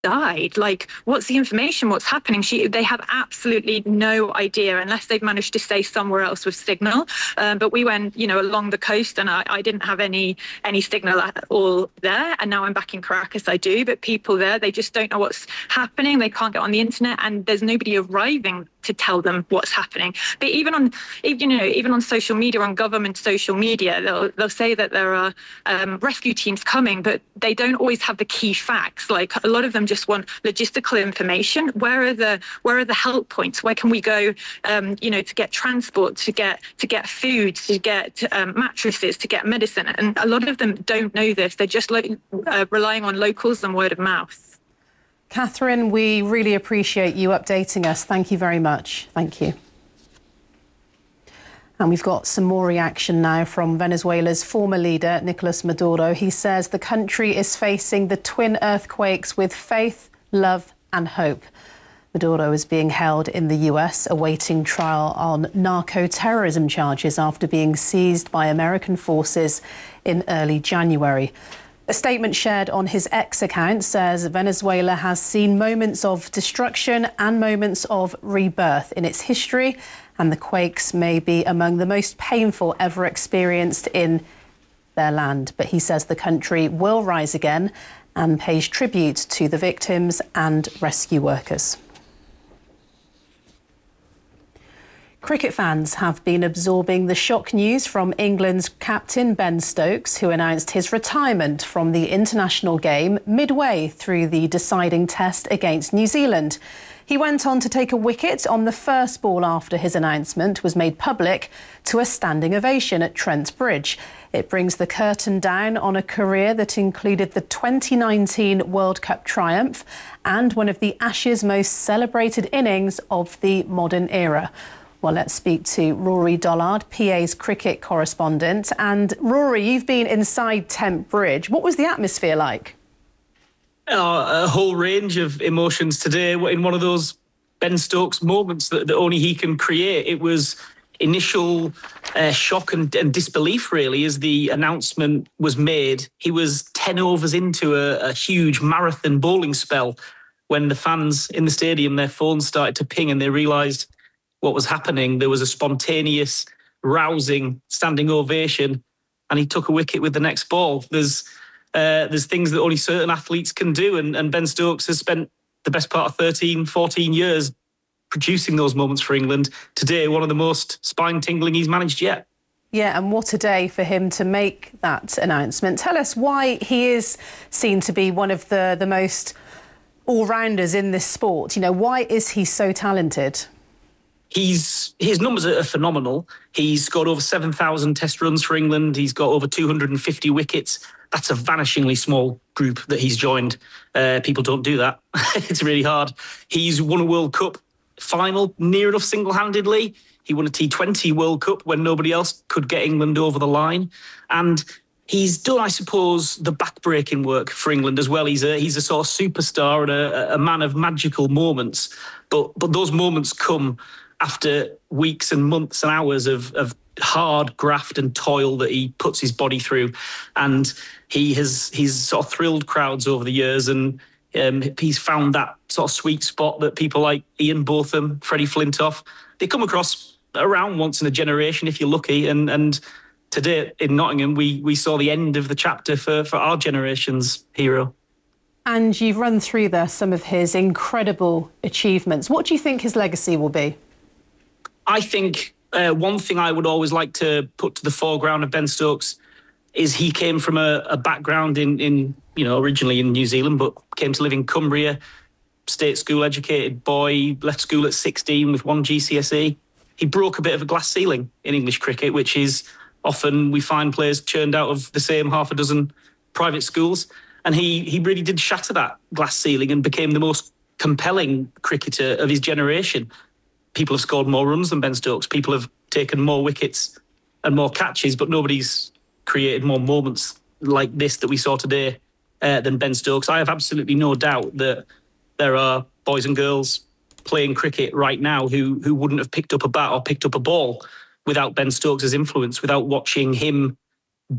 died. Like, what's the information? What's happening? They have absolutely no idea unless they've managed to stay somewhere else with signal. But we went, along the coast, and I didn't have any signal at all there. And now I'm back in Caracas, I do. But people there, they just don't know what's happening. They can't get on the internet, and there's nobody arriving to tell them what's happening. But even on social media, on government social media, they'll say that there are rescue teams coming, but they don't always have the key facts. Like, a lot of them just want logistical information. Where are the help points? Where can we go? To get transport, to get food, to get mattresses, to get medicine. And a lot of them don't know this. They're just relying on locals and word of mouth. Catherine, we really appreciate you updating us. Thank you very much. Thank you. And we've got some more reaction now from Venezuela's former leader, Nicolas Maduro. He says the country is facing the twin earthquakes with faith, love and hope. Maduro is being held in the US, awaiting trial on narco-terrorism charges after being seized by American forces in early January. A statement shared on his X account says Venezuela has seen moments of destruction and moments of rebirth in its history, and the quakes may be among the most painful ever experienced in their land. But he says the country will rise again and pays tribute to the victims and rescue workers. Cricket fans have been absorbing the shock news from England's captain Ben Stokes, who announced his retirement from the international game midway through the deciding test against New Zealand. He went on to take a wicket on the first ball after his announcement was made public, to a standing ovation at Trent Bridge. It brings the curtain down on a career that included the 2019 World Cup triumph and one of the Ashes' most celebrated innings of the modern era. Well, let's speak to Rory Dollard, PA's cricket correspondent. And Rory, you've been inside Trent Bridge. What was the atmosphere like? A whole range of emotions today in one of those Ben Stokes moments that only he can create. It was initial shock and disbelief, really, as the announcement was made. He was 10 overs into a huge marathon bowling spell when the fans in the stadium, their phones started to ping and they realised what was happening. There was a spontaneous, rousing standing ovation, and he took a wicket with the next ball. There's things that only certain athletes can do, and Ben Stokes has spent the best part of 13, 14 years producing those moments for England. Today, one of the most spine-tingling he's managed yet. Yeah, and what a day for him to make that announcement. Tell us why he is seen to be one of the most all-rounders in this sport. Why is he so talented? His numbers are phenomenal. He's got over 7,000 test runs for England. He's got over 250 wickets. That's a vanishingly small group that he's joined. People don't do that. It's really hard. He's won a World Cup final near enough single-handedly. He won a T20 World Cup when nobody else could get England over the line. And he's done, I suppose, the back-breaking work for England as well. He's a sort of superstar and a man of magical moments. But those moments come after weeks and months and hours of hard graft and toil that he puts his body through. And he's sort of thrilled crowds over the years, and he's found that sort of sweet spot that people like Ian Botham, Freddie Flintoff, they come across around once in a generation if you're lucky. And today in Nottingham, we saw the end of the chapter for our generation's hero. And you've run through there some of his incredible achievements. What do you think his legacy will be? I think one thing I would always like to put to the foreground of Ben Stokes is he came from a background in originally in New Zealand, but came to live in Cumbria, state school educated boy, left school at 16 with one GCSE. He broke a bit of a glass ceiling in English cricket, which is often we find players churned out of the same half a dozen private schools. And he really did shatter that glass ceiling and became the most compelling cricketer of his generation. People have scored more runs than Ben Stokes. People have taken more wickets and more catches, but nobody's created more moments like this that we saw today than Ben Stokes. I have absolutely no doubt that there are boys and girls playing cricket right now who wouldn't have picked up a bat or picked up a ball without Ben Stokes' influence, without watching him